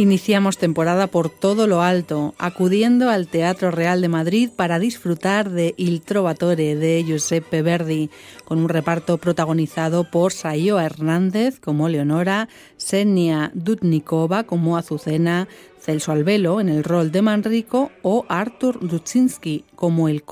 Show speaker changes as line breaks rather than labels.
Iniciamos temporada por todo lo alto, acudiendo al Teatro Real de Madrid para disfrutar de Il Trovatore de Giuseppe Verdi, con un reparto protagonizado por Saioa Hernández como Leonora, Xenia Dudnikova como Azucena, Celso Albelo en el rol de Manrico o Artur Duszinski como el